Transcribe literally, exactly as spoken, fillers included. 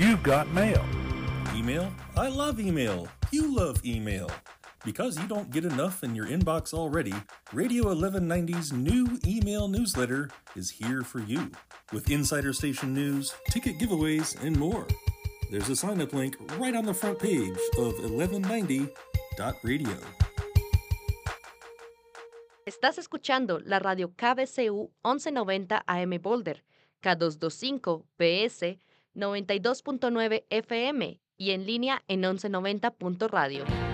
you've got mail. Email? I love email. You love email. Because you don't get enough in your inbox already, Radio eleven ninety's new email newsletter is here for you, with insider station news, ticket giveaways, and more. There's a sign-up link right on the front page of eleven ninety dot radio. Estás escuchando la radio K B C U once noventa A M Boulder, K doscientos veinticinco P S noventa y dos punto nueve F M y en línea en once noventa punto radio.